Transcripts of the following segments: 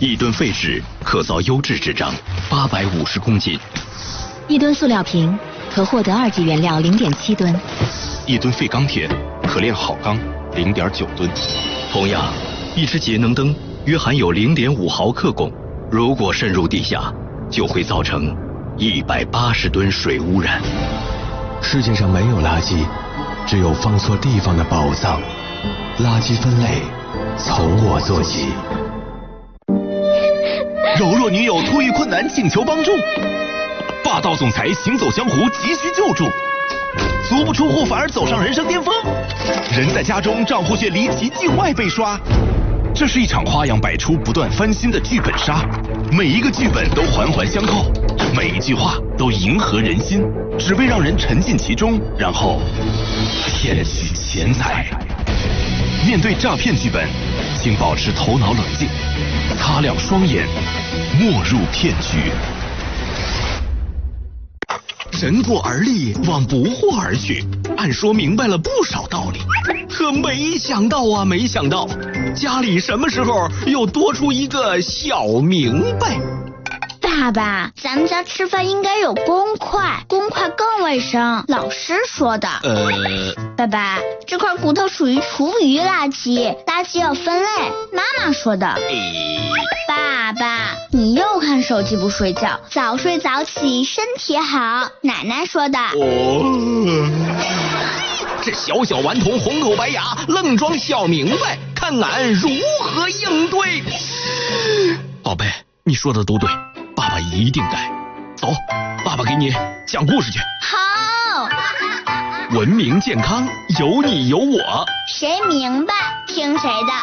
1吨废纸可造优质纸张850公斤 ，1吨塑料瓶可获得2级原料0.7吨 ，1吨废钢铁可炼好钢0.9吨。同样，一只节能灯约含有0.5毫克汞，如果渗入地下，就会造成180吨水污染。 世界上没有垃圾，只有放错地方的宝藏。垃圾分类从我做起。 柔弱女友突遇困难请求帮助，霸道总裁行走江湖急需救助，足不出户反而走上人生巅峰，人在家中账户却离奇境外被刷。这是一场花样百出不断翻新的剧本杀，每一个剧本都环环相扣，每一句话都迎合人心，只为让人沉浸其中，然后骗取钱财。面对诈骗剧本，请保持头脑冷静，擦亮双眼，莫入骗局。 人过而立，往不惑而去，按说明白了不少道理，可没想到啊，没想到家里什么时候又多出一个小明白。 爸爸，咱们家吃饭应该有公筷，公筷更卫生，老师说的。爸爸，这块骨头属于厨余垃圾，垃圾要分类，妈妈说的。爸爸，你又看手机不睡觉，早睡早起身体好，奶奶说的。 这小小顽童红口白牙，愣装小明白，看俺如何应对。宝贝，你说的都对，爸爸一定改。走，爸爸给你讲故事去。 好。 文明健康，有你有我， 谁明白听谁的。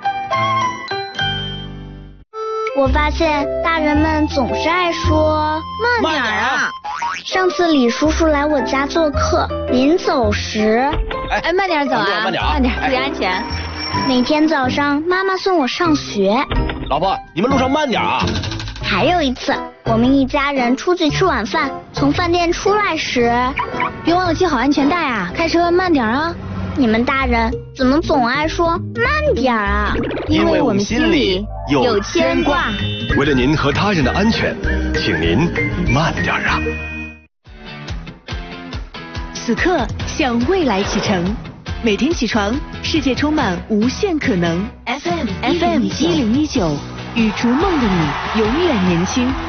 我发现大人们总是爱说慢点啊。 上次李叔叔来我家做客，临走时， 慢点走啊， 慢点， 注意安全。 每天早上妈妈送我上学， 老婆，你们路上慢点啊。 还有一次，我们一家人出去吃晚饭，从饭店出来时， 别忘了系好安全带啊，开车慢点啊。 你们大人怎么总爱说慢点啊？ 因为我们心里有牵挂。 为了您和他人的安全，请您慢点啊。 此刻向未来启程，每天起床，世界充满无限可能。FM 1019，与逐梦的你永远年轻。